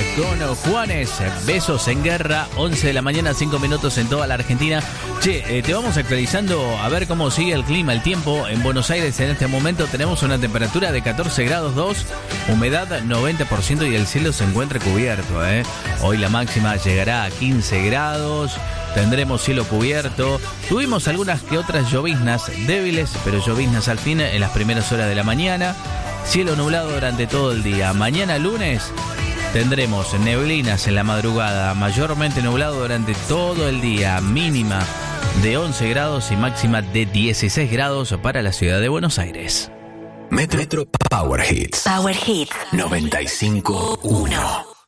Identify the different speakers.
Speaker 1: con Juanes. Besos en guerra, 11 de la mañana, 5 minutos en toda la Argentina. Che, te vamos actualizando a ver cómo sigue el clima, el tiempo. En Buenos Aires en este momento tenemos una temperatura de 14 grados 2, humedad 90% y el cielo se encuentra cubierto. Hoy la máxima llegará a 15 grados. Tendremos cielo cubierto. Tuvimos algunas que otras lloviznas débiles, pero lloviznas al fin en las primeras horas de la mañana. Cielo nublado durante todo el día. Mañana lunes tendremos neblinas en la madrugada, mayormente nublado durante todo el día. Mínima de 11 grados y máxima de 16 grados para la ciudad de Buenos Aires.
Speaker 2: Metro Power Hits.
Speaker 3: Power Hits
Speaker 2: 95.1.